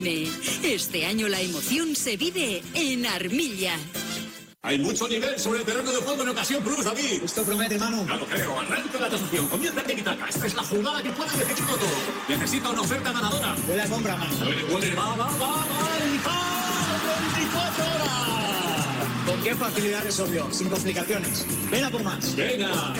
Este año la emoción se vive en Armilla. Hay mucho nivel sobre el terreno de juego en ocasión Plus, David. Esto promete, mano. Ya lo creo. Arranca la tasación. Comienza el tiki-taka. Esta es la jugada que puede decidirlo todo. Necesita una oferta ganadora. De la compra, mano. Va. 24 horas. ¿Con qué facilidad resolvió? Sin complicaciones. Ven a por más. Venga.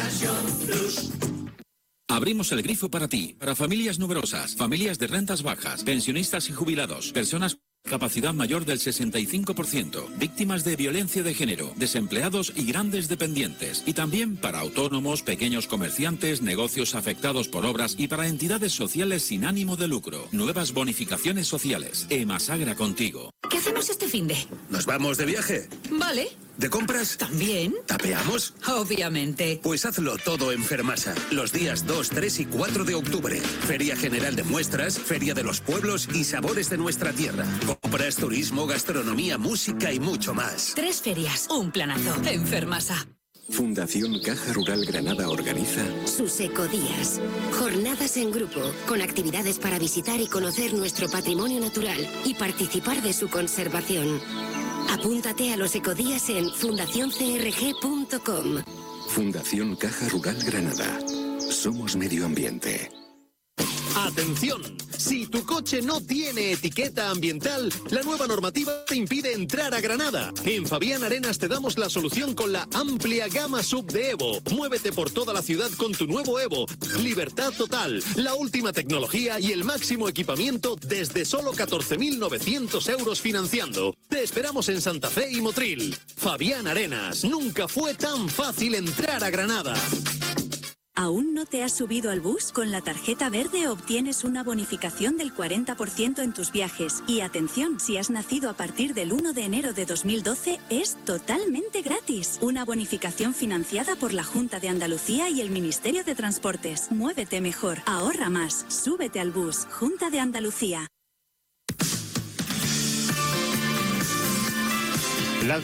Abrimos el grifo para ti, para familias numerosas, familias de rentas bajas, pensionistas y jubilados, personas con capacidad mayor del 65%, víctimas de violencia de género, desempleados y grandes dependientes, y también para autónomos, pequeños comerciantes, negocios afectados por obras y para entidades sociales sin ánimo de lucro. Nuevas bonificaciones sociales. Emasagra contigo. ¿Qué hacemos este finde? ¿Nos vamos de viaje? Vale. ¿De compras? ¿También? ¿Tapeamos? Obviamente. Pues hazlo todo en Fermasa, los días 2, 3 y 4 de octubre. Feria General de Muestras, Feria de los Pueblos y Sabores de nuestra tierra. Compras, turismo, gastronomía, música y mucho más. 3 ferias, un planazo. En Fermasa. Fundación Caja Rural Granada organiza sus ecodías. Jornadas en grupo, con actividades para visitar y conocer nuestro patrimonio natural y participar de su conservación. Apúntate a los ecodías en fundacioncrg.com. Fundación Caja Rural Granada. Somos medio ambiente. ¡Atención! Si tu coche no tiene etiqueta ambiental, la nueva normativa te impide entrar a Granada. En Fabián Arenas te damos la solución con la amplia gama sub de Evo. Muévete por toda la ciudad con tu nuevo Evo. Libertad total, la última tecnología y el máximo equipamiento desde solo 14.900 euros financiando. Te esperamos en Santa Fe y Motril. Fabián Arenas, nunca fue tan fácil entrar a Granada. ¿Aún no te has subido al bus? Con la tarjeta verde obtienes una bonificación del 40% en tus viajes. Y atención, si has nacido a partir del 1 de enero de 2012, es totalmente gratis. Una bonificación financiada por la Junta de Andalucía y el Ministerio de Transportes. Muévete mejor, ahorra más, súbete al bus. Junta de Andalucía. Las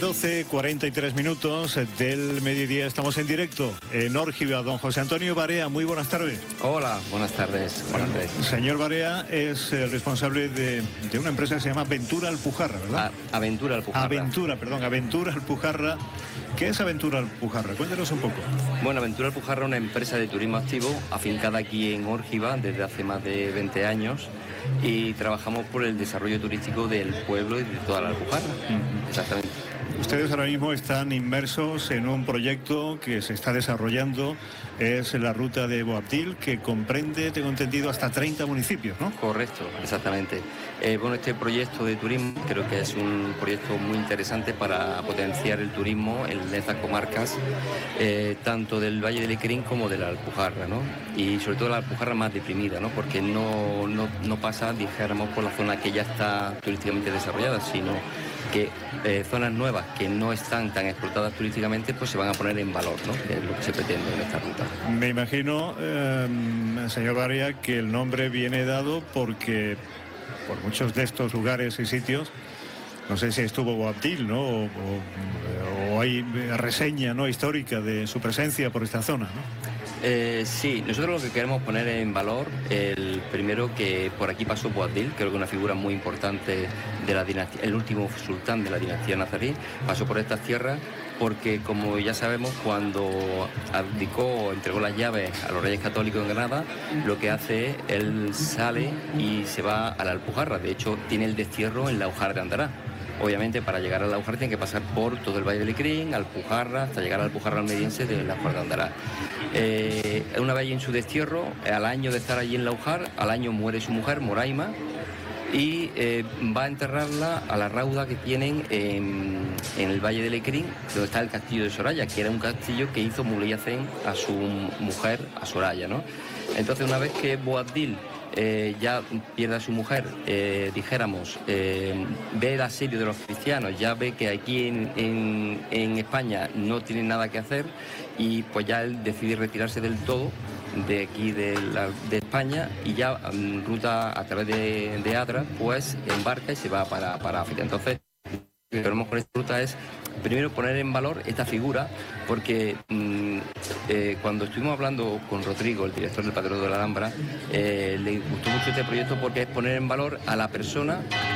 12:43 del mediodía, estamos en directo en Órgiva. Don José Antonio Barea, muy buenas tardes. Hola, buenas tardes. Señor Barea es el responsable de una empresa que se llama Aventura Alpujarra, ¿verdad? Aventura Alpujarra. Aventura Alpujarra. ¿Qué es Aventura Alpujarra? Cuéntanos un poco. Bueno, Aventura Alpujarra es una empresa de turismo activo afincada aquí en Órgiva desde hace más de 20 años y trabajamos por el desarrollo turístico del pueblo y de toda la Alpujarra. Exactamente. Ustedes ahora mismo están inmersos en un proyecto que se está desarrollando, es la ruta de Boabdil, que comprende, tengo entendido, hasta 30 municipios, ¿no? Correcto, exactamente. Bueno, este proyecto de turismo creo que es un proyecto muy interesante para potenciar el turismo en estas comarcas, tanto del Valle del Lecrín como de la Alpujarra, ¿no? Y sobre todo la Alpujarra más deprimida, ¿no? Porque no pasa, dijéramos, por la zona que ya está turísticamente desarrollada, sino que zonas nuevas que no están tan explotadas turísticamente pues se van a poner en valor, ¿no? Que es lo que se pretende en esta ruta. Me imagino, señor Barea, que el nombre viene dado porque por muchos de estos lugares y sitios, no sé si estuvo Boabdil, ¿no? O hay reseña, ¿no?, histórica de su presencia por esta zona, ¿no? Sí, nosotros lo que queremos poner en valor, el primero, que por aquí pasó Boabdil, creo que una figura muy importante de la dinastía, el último sultán de la dinastía nazarí, pasó por estas tierras porque, como ya sabemos, cuando abdicó o entregó las llaves a los reyes católicos en Granada, lo que hace es, él sale y se va a la Alpujarra. De hecho, tiene el destierro en la Alpujarra de Andará. Obviamente, para llegar a la Alpujarra tiene que pasar por todo el Valle del Lecrín, Alpujarra, hasta llegar a la Alpujarra almeriense de la Alpujarra de Andará. Una vez allí en su destierro, al año de estar allí en la Alpujarra, al año muere su mujer, Moraima, y va a enterrarla a la rauda que tienen en el Valle del Lecrín, donde está el castillo de Soraya, que era un castillo que hizo Muley Hacén a su mujer, a Soraya, ¿no? Entonces, una vez que Boabdil ya pierde a su mujer, dijéramos, ve el asedio de los cristianos, ya ve que aquí en España no tiene nada que hacer y pues ya él decide retirarse del todo de aquí de España y ya en ruta a través de Adra pues embarca y se va para África. Entonces, lo que queremos con esta ruta es primero poner en valor esta figura porque cuando estuvimos hablando con Rodrigo, el director del Patrimonio de la Alhambra, le gustó mucho este proyecto porque es poner en valor a la persona